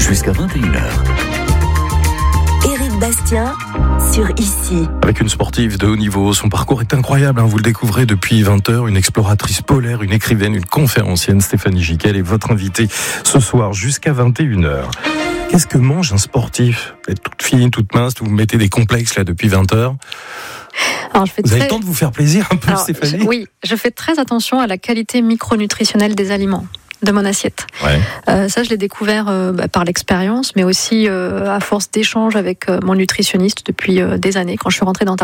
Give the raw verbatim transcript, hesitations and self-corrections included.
jusqu'à vingt et une heures. Éric Bastien sur Ici. Avec une sportive de haut niveau, son parcours est incroyable, hein, vous le découvrez depuis vingt heures, une exploratrice polaire, une écrivaine, une conférencienne, Stéphanie Giquel est votre invitée ce soir jusqu'à vingt et une heures. Qu'est-ce que mange un sportif ? Vous êtes toute fine, toute mince, vous mettez des complexes là depuis vingt heures. Alors, je fais vous très... avez le temps de vous faire plaisir un peu, Alors, Stéphanie ? je, Oui, je fais très attention à la qualité micronutritionnelle des aliments de mon assiette. Ouais. Euh, ça, je l'ai découvert euh, bah, par l'expérience, mais aussi euh, à force d'échanges avec euh, mon nutritionniste depuis euh, des années. Quand je suis rentrée dans ta